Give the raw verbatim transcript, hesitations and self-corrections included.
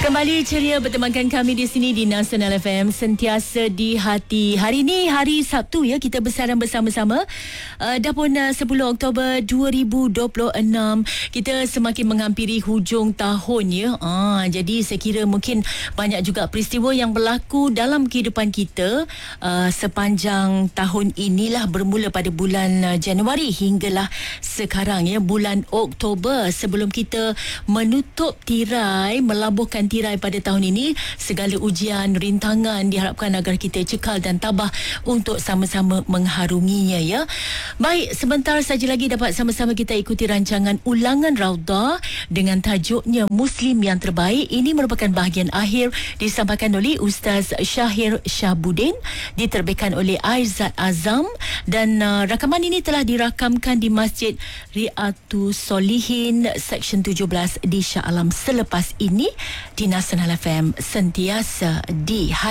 Kembali ceria bertemankan kami di sini di Nasional F M, sentiasa di hati. Hari ini hari Sabtu ya, kita bersama bersama-sama. Uh, dah pun uh, sepuluh Oktober dua ribu dua puluh enam. Kita semakin menghampiri hujung tahun ya. Ah, jadi saya kira mungkin banyak juga peristiwa yang berlaku dalam kehidupan kita uh, sepanjang tahun inilah, bermula pada bulan uh, Januari hinggalah sekarang ya, bulan Oktober. Sebelum kita menutup tirai, melabuhkan tirai pada tahun ini, segala ujian, rintangan diharapkan agar kita cekal dan tabah untuk sama-sama mengharunginya ya. Baik, sebentar saja lagi dapat sama-sama kita ikuti rancangan Ulangan Raudah dengan tajuknya Muslim yang Terbaik. Ini merupakan bahagian akhir disampaikan oleh Ustaz Syahir Syahbudin, diterbitkan oleh Aizat Azam, dan uh, rakaman ini telah dirakamkan di Masjid Riatus Solihin Seksyen tujuh belas di Shah Alam. Selepas ini di Nasional F M, sentiasa di hati.